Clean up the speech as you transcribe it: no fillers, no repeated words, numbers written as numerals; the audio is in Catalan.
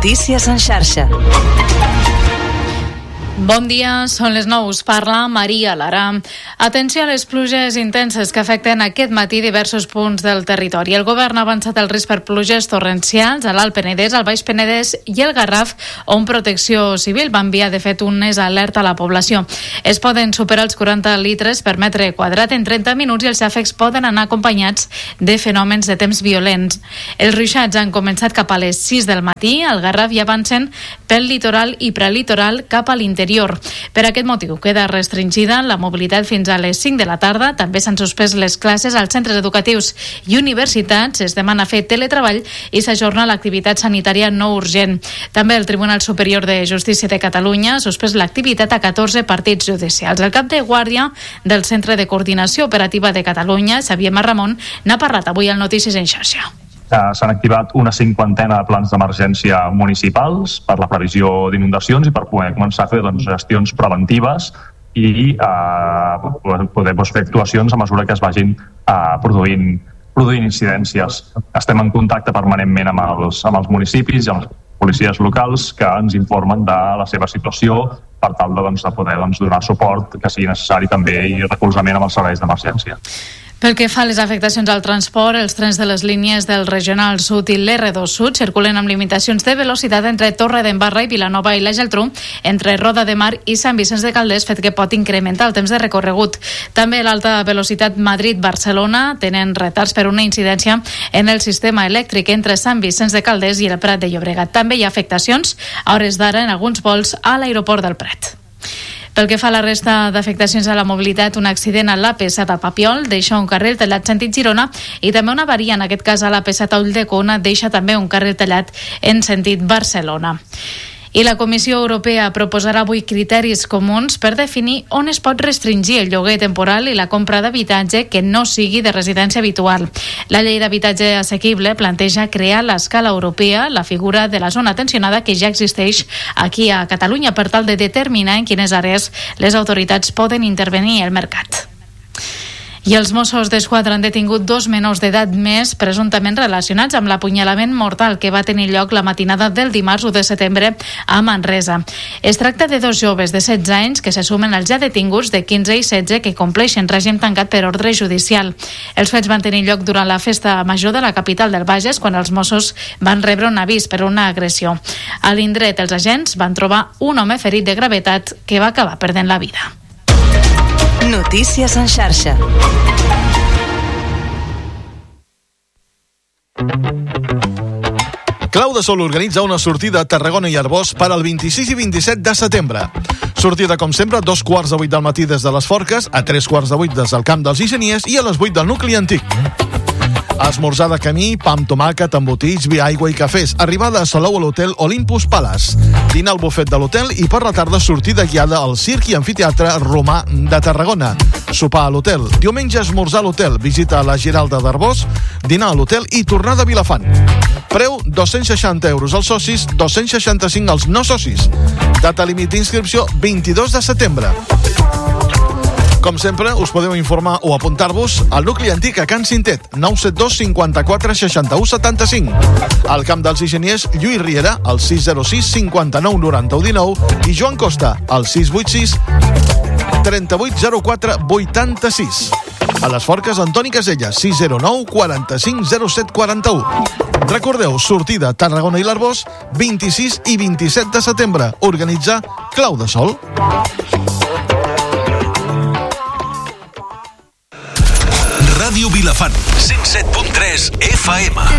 Notícies en xarxa. Bon dia, són les 9, us parla Maria Lara. Atenció a les pluges intenses que afecten aquest matí diversos punts del territori. El govern ha avançat el risc per pluges torrencials a l'Alt Penedès, al Baix Penedès i el Garraf, on Protecció Civil va enviar de fet unes alerta a la població. Es poden superar els 40 litres per metre quadrat en 30 minuts i els xàfecs poden anar acompanyats de fenòmens de temps violents. Els ruixats han començat cap a les 6 del matí, al Garraf i avancen pel litoral i prelitoral cap a l'interior. Per aquest motiu queda restringida la mobilitat fins a les 5 de la tarda. També s'han suspès les classes als centres educatius i universitats. Es demana fer teletreball i s'ajorna l'activitat sanitària no urgent. També el Tribunal Superior de Justícia de Catalunya ha suspès l'activitat a 14 partits judicials. El cap de guàrdia del Centre de Coordinació Operativa de Catalunya, Xavier Marramon, n'ha parlat avui al Notícies en xarxa. S'han activat una 50ena de plans d'emergència municipals per la previsió d'inundacions i per poder començar a fer gestions preventives i poder fer actuacions a mesura que es vagin produint incidències. Estem en contacte permanentment amb els municipis i amb les policies locals que ens informen de la seva situació per tal de poder donar suport que sigui necessari també i recolzament amb els serveis d'emergència. Pel que fa a les afectacions al transport, els trens de les línies del Regional Sud i l'R2 Sud circulen amb limitacions de velocitat entre Torredembarra i Vilanova i la Geltrú, entre Roda de Mar i Sant Vicenç de Calders, fet que pot incrementar el temps de recorregut. També l'alta velocitat Madrid-Barcelona tenen retards per una incidència en el sistema elèctric entre Sant Vicenç de Calders i el Prat de Llobregat. També hi ha afectacions a hores d'ara en alguns vols a l'aeroport del Prat. Pel que fa a la resta d'afectacions a la mobilitat, un accident a l'AP7 a Papiol deixa un carril tallat sentit Girona i també una avaria, en aquest cas a l'AP7 a Ulldecona, deixa també un carril tallat en sentit Barcelona. I la Comissió Europea proposarà avui criteris comuns per definir on es pot restringir el lloguer temporal i la compra d'habitatge que no sigui de residència habitual. La llei d'habitatge assequible planteja crear a l'escala europea la figura de la zona tensionada que ja existeix aquí a Catalunya per tal de determinar en quines àrees les autoritats poden intervenir al mercat. I els Mossos d'Esquadra han detingut 2 menors d'edat més presumptament relacionats amb l'apunyalament mortal que va tenir lloc la matinada del dimarts 1 de setembre a Manresa. Es tracta de 2 joves de 16 anys que se sumen als ja detinguts de 15 i 16 que compleixen règim tancat per ordre judicial. Els fets van tenir lloc durant la festa major de la capital del Bages, quan els Mossos van rebre un avís per una agressió. A l'indret, els agents van trobar un home ferit de gravetat que va acabar perdent la vida. Notícies en xarxa. Clau de Sol organitza una sortida a Tarragona i Arbós per al 26 i 27 de setembre. Sortida, com sempre, 2:15 del matí des de les Forques, a 3:15 des del Camp dels Ingeniers i a les 8 del nucli antic. Esmorzar de camí, pa amb tomàquet, embotits, vi, aigua i cafès. Arribada a Salou a l'hotel Olympus Palace. Dinar al bufet de l'hotel i per la tarda sortida guiada al Circ i Amfiteatre Romà de Tarragona. Sopar a l'hotel. Diumenge esmorzar a l'hotel. Visita a la Giralda d'Arbós, dinar a l'hotel i tornada a Vilafant. Preu 260 euros als socis, 265 als no socis. Data límit d'inscripció 22 de setembre. Com sempre, us podeu informar o apuntar-vos al nucli antic a Can Cintet, 972 54 61 75. Al Camp dels Ingeniers, Lluís Riera, al 606 59 91 19 i Joan Costa, al 686 38 04 86. A les Forques, Antoni Casella, 609 45 07 41. Recordeu, sortida Tarragona i l'Arbós, 26 i 27 de setembre. Organitza Clau de Sol. Ràdio Vilafant, 107.3 FM.